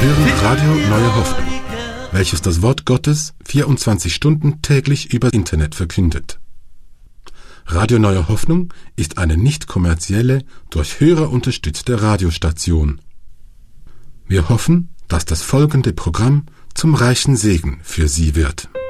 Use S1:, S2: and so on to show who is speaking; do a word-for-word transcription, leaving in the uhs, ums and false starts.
S1: hören Radio Neue Hoffnung, welches das Wort Gottes vierundzwanzig Stunden täglich über Internet verkündet. Radio Neue Hoffnung ist eine nicht kommerzielle, durch Hörer unterstützte Radiostation. Wir hoffen, dass das folgende Programm zum reichen Segen für Sie wird.